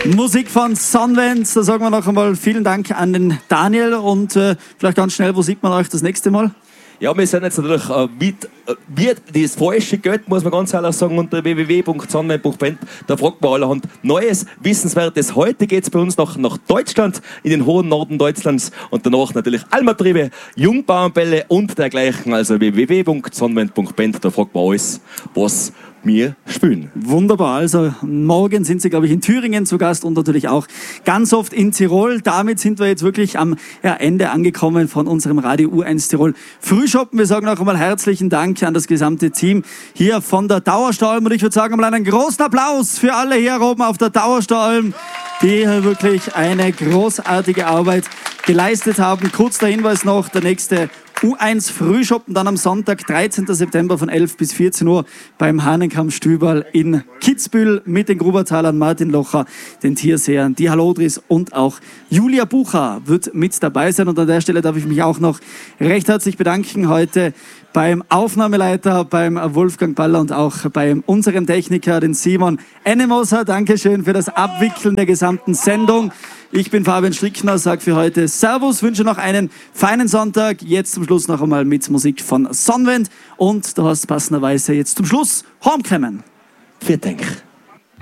Musik von Sunwend, da sagen wir noch einmal vielen Dank an den Daniel und vielleicht ganz schnell, wo sieht man euch das nächste Mal? Ja, wir sind jetzt natürlich wie das falsche Geld, muss man ganz ehrlich sagen, unter www.sunwend.band. Da fragt man allerhand Neues, Wissenswertes. Heute geht es bei uns nach Deutschland, in den hohen Norden Deutschlands und danach natürlich Almatriebe, Jungbauernbälle und dergleichen. Also www.sunwend.band, da fragt man alles, was wir spielen. Wunderbar, also morgen sind Sie, glaube ich, in Thüringen zu Gast und natürlich auch ganz oft in Tirol. Damit sind wir jetzt wirklich am Ende angekommen von unserem Radio U1 Tirol Frühschoppen. Wir sagen noch einmal herzlichen Dank an das gesamte Team hier von der Dauerstalm und ich würde sagen einmal einen großen Applaus für alle hier oben auf der Dauerstalm, die wirklich eine großartige Arbeit geleistet haben. Kurz der Hinweis noch, der nächste U1 Frühschoppen dann am Sonntag, 13. September von 11 bis 14 Uhr beim Hahnenkamm-Stüberl in Kitzbühel mit den Grubertalern, Martin Locher, den Tiersehern, die Halodris und auch Julia Bucher wird mit dabei sein. Und an der Stelle darf ich mich auch noch recht herzlich bedanken heute beim Aufnahmeleiter, beim Wolfgang Baller und auch bei unserem Techniker, den Simon Ennemoser. Dankeschön für das Abwickeln der gesamten Sendung. Ich bin Fabian Strickner, sage für heute Servus, wünsche noch einen feinen Sonntag. Jetzt zum Schluss noch einmal mit Musik von Sunwend. Und du hast passenderweise jetzt zum Schluss Homecoming. Vielen Dank.